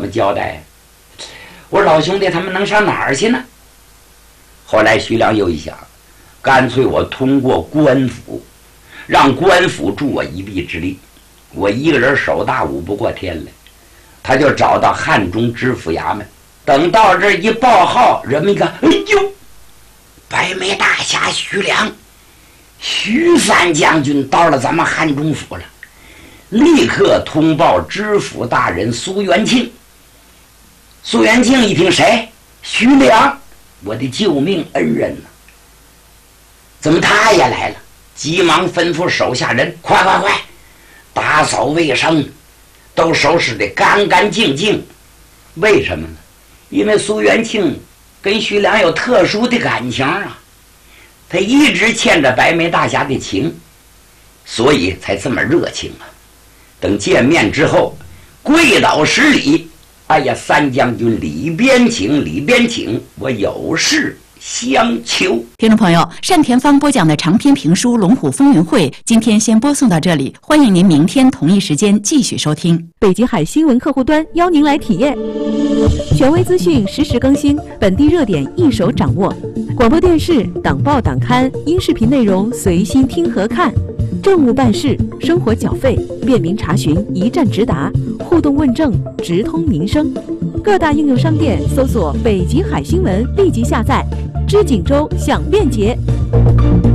么交代？我说老兄弟，他们能上哪儿去呢？后来徐良又一想，干脆我通过官府，让官府助我一臂之力，我一个人手大舞不过天来。他就找到汉中知府衙门，等到这一报号，人们一看，哎呦，白眉大侠徐良，徐三将军到了咱们汉中府了，立刻通报知府大人苏元庆。苏元庆一听，谁？徐良，我的救命恩人呢？怎么他也来了？急忙吩咐手下人，快，打扫卫生，都收拾得干干净净。为什么呢？因为苏元庆跟徐良有特殊的感情啊，他一直欠着白眉大侠的情，所以才这么热情啊。等见面之后，跪倒施礼，哎呀，三将军里边请，里边请，我有事相求。 听众朋友，单田芳播讲的长篇评书《龙虎风云会》今天先播送到这里，欢迎您明天同一时间继续收听。 北极海新闻客户端邀您来体验，权威资讯实时更新，本地热点一手掌握，广播电视、党报党刊、音视频内容随心听和看，政务办事、生活缴费便民查询一站直达，互动问政直通民生。各大应用商店搜索北极海新闻，立即下载。知锦州享便捷。